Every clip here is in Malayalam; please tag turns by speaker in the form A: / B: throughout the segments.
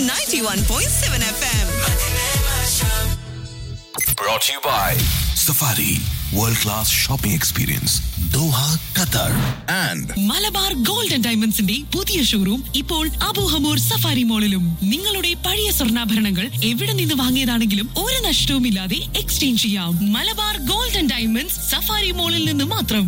A: 91.7 FM.
B: Brought to you by Safari World Class Shopping Experience Doha, Qatar and
C: Malabar gold and ഡയമണ്ട്സിന്റെ പുതിയ ഷോറൂം ഇപ്പോൾ അബു ഹമൂർ സഫാരി മോളിലും. നിങ്ങളുടെ പഴയ സ്വർണ്ണാഭരണങ്ങൾ എവിടെ നിന്ന് വാങ്ങിയതാണെങ്കിലും ഒരു നഷ്ടവുമില്ലാതെ എക്സ്ചേഞ്ച് ചെയ്യാം. Malabar gold and diamonds safari മോളിൽ നിന്ന് മാത്രം.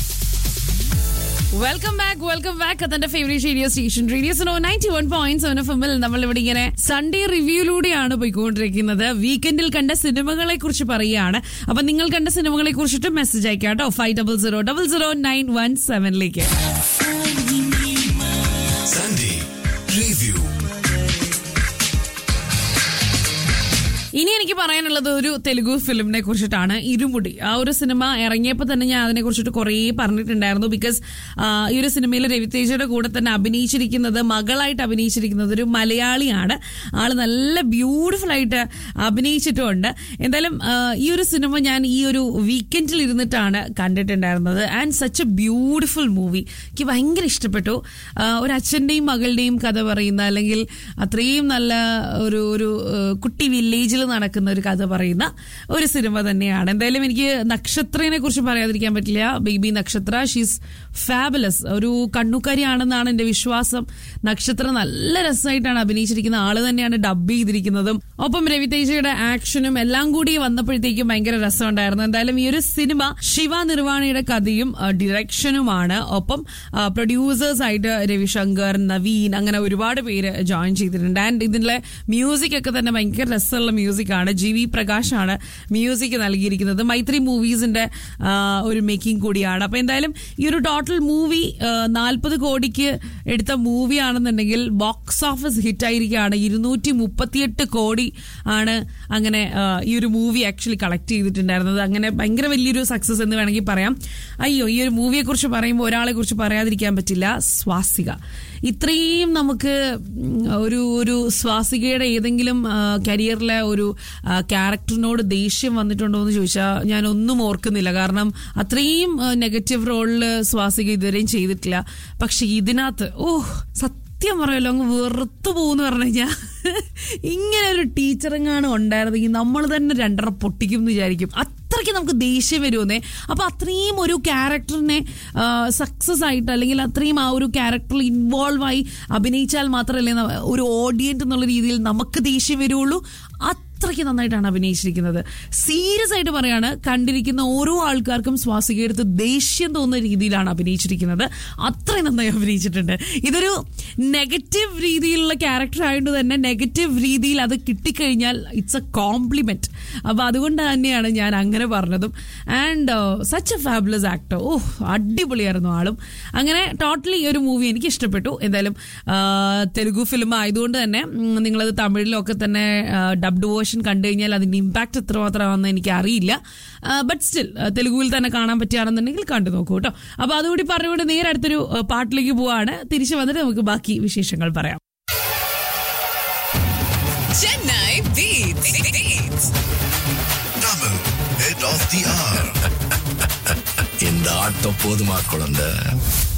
C: വെൽക്കം ബാക്ക് അതിന്റെ favourite radio station radio 91.7 FM. നമ്മൾ ഇവിടെ ഇങ്ങനെ സൺഡേ റിവ്യൂയിലൂടെയാണ് പോയിക്കൊണ്ടിരിക്കുന്നത്. വീക്കെൻഡിൽ കണ്ട സിനിമകളെ കുറിച്ച് പറയുകയാണ്. അപ്പൊ നിങ്ങൾ കണ്ട സിനിമകളെ കുറിച്ചിട്ട് മെസ്സേജ് അയക്കാം കേട്ടോ 50000917
B: Sunday Review.
C: ഇനി എനിക്ക് പറയാനുള്ളത് ഒരു തെലുഗു ഫിലിമിനെ കുറിച്ചിട്ടാണ്. ഇരുമുടി. ആ ഒരു സിനിമ ഇറങ്ങിയപ്പോൾ തന്നെ ഞാൻ അതിനെ കുറിച്ചിട്ട് കുറേ പറഞ്ഞിട്ടുണ്ടായിരുന്നു. ബിക്കോസ് ഈ ഒരു സിനിമയിൽ രവിതേജയുടെ കൂടെ തന്നെ മകളായിട്ട് അഭിനയിച്ചിരിക്കുന്നത് ഒരു മലയാളിയാണ്. ആള് നല്ല ബ്യൂട്ടിഫുൾ ആയിട്ട് അഭിനയിച്ചിട്ടുമുണ്ട്. എന്തായാലും ഈ ഒരു സിനിമ ഞാൻ ഈ ഒരു വീക്കെൻഡിൽ ഇരുന്നിട്ടാണ് കണ്ടിട്ടുണ്ടായിരുന്നത്. And such A beautiful movie. എനിക്ക് ഭയങ്കര ഇഷ്ടപ്പെട്ടു. ഒരു അച്ഛന്റെയും മകളുടെയും കഥ പറയുന്ന, അല്ലെങ്കിൽ അത്രയും നല്ല ഒരു കുട്ടി വില്ലേജിൽ നടക്കുന്ന ഒരു കഥ പറയുന്ന ഒരു സിനിമ തന്നെയാണ്. എന്തായാലും എനിക്ക് നക്ഷത്രനെ കുറിച്ച് പറയാതിരിക്കാൻ പറ്റില്ല. ബേബി നക്ഷത്ര, ഷീസ് ഫാബുലസ്. ഒരു കണ്ണുക്കാരിയാണെന്നാണ് എന്റെ വിശ്വാസം. നക്ഷത്ര നല്ല രസമായിട്ടാണ് അഭിനയിച്ചിരിക്കുന്ന. ആള് തന്നെയാണ് ഡബ് ചെയ്തിരിക്കുന്നതും. ഒപ്പം രവിതേജയുടെ ആക്ഷനും എല്ലാം കൂടി വന്നപ്പോഴത്തേക്കും ഭയങ്കര രസമുണ്ടായിരുന്നു. എന്തായാലും ഈ ഒരു സിനിമ ശിവ നിർവാണയുടെ കഥയും ഡിറക്ഷനുമാണ്. ഒപ്പം പ്രൊഡ്യൂസേഴ്സ് ആയിട്ട് രവിശങ്കർ, നവീൻ, അങ്ങനെ ഒരുപാട് പേര് ജോയിൻ ചെയ്തിട്ടുണ്ട്. ആൻഡ് ഇതിലെ മ്യൂസിക് ഒക്കെ തന്നെ ഭയങ്കര രസമുള്ള മ്യൂസിക്കാണ്. GV പ്രകാശാണ് മ്യൂസിക് നൽകിയിരിക്കുന്നത്. മൈത്രി മൂവീസിന്റെ ഒരു മേക്കിംഗ് കൂടിയാണ്. അപ്പൊ എന്തായാലും ഈ ഒരു ടോട്ടൽ മൂവി 40 കോടിക്ക് എടുത്ത മൂവി ആണെന്നുണ്ടെങ്കിൽ ബോക്സ് ഓഫീസ് ഹിറ്റ് ആയിരിക്കുകയാണ്. 238 കോടി ആണ് അങ്ങനെ ഈ ഒരു മൂവി ആക്ച്വലി കളക്ട് ചെയ്തിട്ടുണ്ടായിരുന്നത്. അങ്ങനെ ഭയങ്കര വലിയൊരു സക്സസ് എന്ന് വേണമെങ്കിൽ പറയാം. അയ്യോ, ഈ ഒരു മൂവിയെ കുറിച്ച് പറയുമ്പോൾ ഒരാളെ കുറിച്ച് പറയാതിരിക്കാൻ പറ്റില്ല. സ്വാസിക. ഇത്രയും നമുക്ക് ഒരു സ്വാസികയുടെ ഏതെങ്കിലും കരിയറിലെ ഒരു ക്യാരക്ടറിനോട് ദേഷ്യം വന്നിട്ടുണ്ടോ എന്ന് ചോദിച്ചാൽ ഞാൻ ഒന്നും ഓർക്കുന്നില്ല. കാരണം അത്രയും നെഗറ്റീവ് റോളില് സ്വാസിക ഇതുവരെയും ചെയ്തിട്ടില്ല. പക്ഷെ ഇതിനകത്ത് സത്യം പറയല്ലോ അങ്ങ് വെറുത്തു പോകുന്നു പറഞ്ഞു കഴിഞ്ഞാൽ ഇങ്ങനെ ഒരു ടീച്ചറെങ്ങാനും ഉണ്ടായിരുന്നെങ്കിൽ നമ്മൾ തന്നെ രണ്ടര പൊട്ടിക്കും എന്ന് വിചാരിക്കും. അത്രയ്ക്ക് നമുക്ക് ദേഷ്യം വരുമെന്നേ. അപ്പൊ അത്രയും ഒരു ക്യാരക്ടറിനെ സക്സസ് ആയിട്ട്, അല്ലെങ്കിൽ അത്രയും ആ ഒരു ക്യാരക്ടറിൽ ഇൻവോൾവ് ആയി അഭിനയിച്ചാൽ മാത്രമല്ലേ ഒരു ഓഡിയൻസ് എന്നുള്ള രീതിയിൽ നമുക്ക് ദേഷ്യം വരുള്ളൂ. അത്രയ്ക്ക് നന്നായിട്ടാണ് അഭിനയിച്ചിരിക്കുന്നത്. സീരിയസ് ആയിട്ട് പറയാണ്, കണ്ടിരിക്കുന്ന ഓരോ ആൾക്കാർക്കും സ്വാസികയെടുത്ത് ദേഷ്യം തോന്നുന്ന രീതിയിലാണ് അഭിനയിച്ചിരിക്കുന്നത്. അത്രയും നന്നായി അഭിനയിച്ചിട്ടുണ്ട്. ഇതൊരു നെഗറ്റീവ് രീതിയിലുള്ള ക്യാരക്ടർ ആയതുകൊണ്ട് തന്നെ നെഗറ്റീവ് രീതിയിൽ അത് കിട്ടിക്കഴിഞ്ഞാൽ ഇറ്റ്സ് എ കോംപ്ലിമെന്റ്. അപ്പൊ അതുകൊണ്ട് തന്നെയാണ് ഞാൻ അങ്ങനെ പറഞ്ഞതും. And such A fabulous actor. അടിപൊളിയായിരുന്നു ആളും. അങ്ങനെ ടോട്ടലി ഈ ഒരു മൂവി എനിക്ക് ഇഷ്ടപ്പെട്ടു. എന്തായാലും തെലുഗു ഫിലിം ആയതുകൊണ്ട് തന്നെ നിങ്ങളത് തമിഴിലൊക്കെ തന്നെ ഡബ്ഡ് വേർഷൻ കണ്ടു കഴിഞ്ഞാൽ അതിന്റെ ഇമ്പാക്ട് എത്രമാത്രമാണെന്ന് എനിക്ക് അറിയില്ല. ബട്ട് സ്റ്റിൽ തെലുഗുവിൽ തന്നെ കാണാൻ പറ്റുകയാണെന്നുണ്ടെങ്കിൽ കണ്ടു നോക്കൂ കേട്ടോ. അപ്പൊ അതുകൂടി പറഞ്ഞുകൊണ്ട് നേരെ അടുത്തൊരു പാട്ടിലേക്ക് പോവാണ്. തിരിച്ചു വന്നിട്ട് നമുക്ക് ബാക്കി വിശേഷങ്ങൾ പറയാം.
A: Chennai Beats.
B: Double Head of the Hour. இந்த ஆட்டம் போதுமா குழந்தை?